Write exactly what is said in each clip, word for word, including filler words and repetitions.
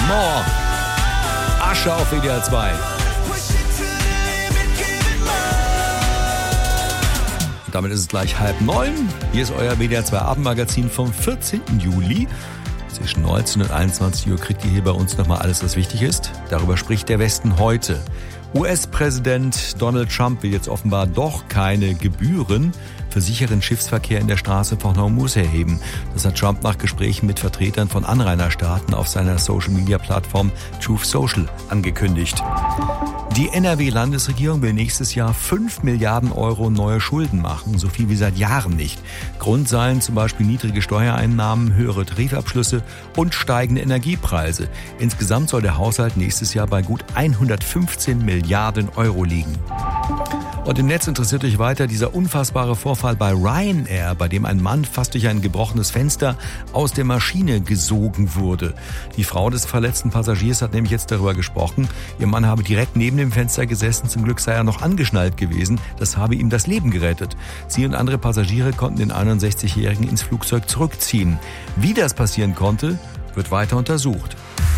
More. Asche auf W D R zwei. Und damit ist es gleich halb neun. Hier ist euer W D R zwei Abendmagazin vom vierzehnten Juli. Zwischen neunzehn und einundzwanzig Uhr kriegt ihr hier bei uns nochmal alles, was wichtig ist. Darüber spricht der Westen heute. U S-Präsident Donald Trump will jetzt offenbar doch keine Gebühren für sicheren Schiffsverkehr in der Straße von Hormuz erheben. Das hat Trump nach Gesprächen mit Vertretern von Anrainerstaaten auf seiner Social-Media-Plattform Truth Social angekündigt. Die N R W-Landesregierung will nächstes Jahr fünf Milliarden Euro neue Schulden machen, so viel wie seit Jahren nicht. Grund seien zum Beispiel niedrige Steuereinnahmen, höhere Tarifabschlüsse und steigende Energiepreise. Insgesamt soll der Haushalt nächstes Jahr bei gut hundertfünfzehn Milliarden Euro liegen. Und im Netz interessiert euch weiter dieser unfassbare Vorfall bei Ryanair, bei dem ein Mann fast durch ein gebrochenes Fenster aus der Maschine gesogen wurde. Die Frau des verletzten Passagiers hat nämlich jetzt darüber gesprochen. Ihr Mann habe direkt neben dem Fenster gesessen, zum Glück sei er noch angeschnallt gewesen. Das habe ihm das Leben gerettet. Sie und andere Passagiere konnten den einundsechzigjährigen ins Flugzeug zurückziehen. Wie das passieren konnte, wird weiter untersucht.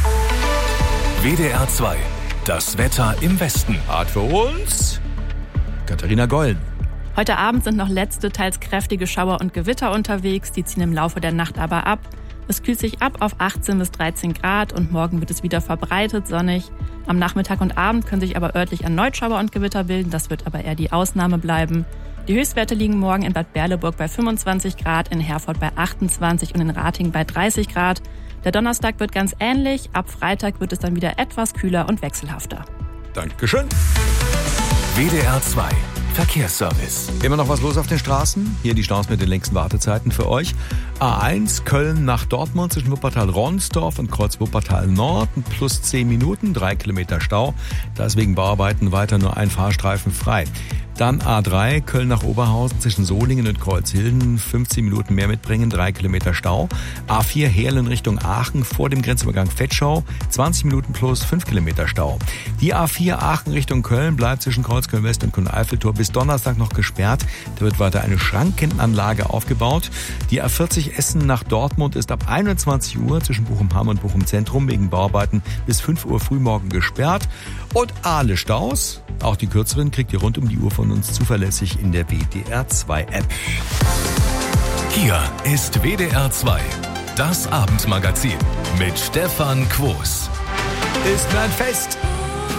W D R zwei. Das Wetter im Westen. Hart für uns Katharina Gollen. Heute Abend sind noch letzte, teils kräftige Schauer und Gewitter unterwegs. Die ziehen im Laufe der Nacht aber ab. Es kühlt sich ab auf achtzehn bis dreizehn Grad und morgen wird es wieder verbreitet sonnig. Am Nachmittag und Abend können sich aber örtlich erneut Schauer und Gewitter bilden. Das wird aber eher die Ausnahme bleiben. Die Höchstwerte liegen morgen in Bad Berleburg bei fünfundzwanzig Grad, in Herford bei achtundzwanzig und in Ratingen bei dreißig Grad. Der Donnerstag wird ganz ähnlich. Ab Freitag wird es dann wieder etwas kühler und wechselhafter. Dankeschön. W D R zwei Verkehrsservice. Immer noch was los auf den Straßen? Hier die Staus mit den längsten Wartezeiten für euch. A eins Köln nach Dortmund zwischen Wuppertal-Ronsdorf und Kreuz Wuppertal-Nord. Plus zehn Minuten, drei Kilometer Stau. Da ist wegen Bauarbeiten weiter nur ein Fahrstreifen frei. Dann A drei Köln nach Oberhausen zwischen Solingen und Kreuzhilden. fünfzehn Minuten mehr mitbringen, drei Kilometer Stau. A vier Heerlen Richtung Aachen vor dem Grenzübergang Vetschau. zwanzig Minuten plus fünf Kilometer Stau. Die A vier Aachen Richtung Köln bleibt zwischen Kreuzköln West und Kühn-Eiffeltor bis Donnerstag noch gesperrt. Da wird weiter eine Schrankenanlage aufgebaut. Die A vierzig Essen nach Dortmund ist ab einundzwanzig Uhr zwischen Bochum-Hamm und Bochum Zentrum wegen Bauarbeiten bis fünf Uhr frühmorgen gesperrt. Und Aale Staus, auch die kürzeren, kriegt ihr rund um die Uhr von uns zuverlässig in der W D R zwei App. Hier ist W D R zwei, das Abendmagazin mit Stefan Quos. Ist mir ein Fest.